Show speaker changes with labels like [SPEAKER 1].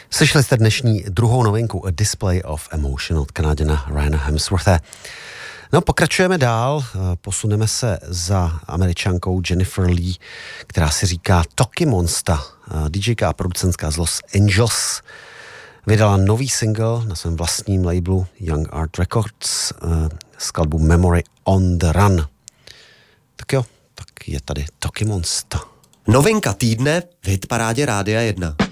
[SPEAKER 1] Slyšeli jste dnešní druhou novinku A Display of Emotion od Kanaděna Ryana Hemsworthe. No, pokračujeme dál, posuneme se za Američankou Jennifer Lee, která si říká Toki Monsta, DJka a producentka z Los Angeles. Vydala nový single na svém vlastním labelu Young Art Records, skladbu Memory on the Run. Tak jo, tak je tady Toki Monsta.
[SPEAKER 2] Novinka týdne v hitparádě Rádia 1.